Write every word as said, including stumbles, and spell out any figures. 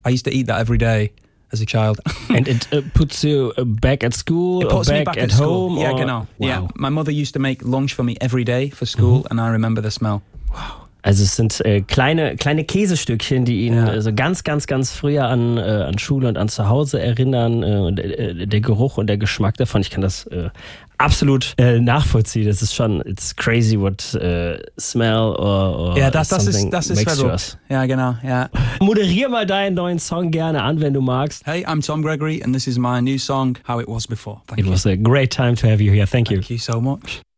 I used to eat that every day as a child. And it uh, puts you back at school It puts or me back, back at, at home? school. Yeah, or? genau. Wow. Yeah, my mother used to make lunch for me every day for school, Mhm. and I remember the smell. Wow. Also es sind äh, kleine, kleine Käsestückchen, die ihn Ja. äh, so ganz, ganz, ganz früher an, äh, an Schule und an Zuhause erinnern. Äh, und äh, der Geruch und der Geschmack davon, ich kann das äh, absolut äh, nachvollziehen. Das ist schon, it's crazy what äh, smell or, or Ja, das, das something ist, das ist makes to verrückt. us. Ja, genau, ja. Moderier mal deinen neuen Song gerne an, wenn du magst. Hey, I'm Tom Gregory, and this is my new song, How It Was Before. Thank It you. was a great time to have you here. Thank you. Thank you so much.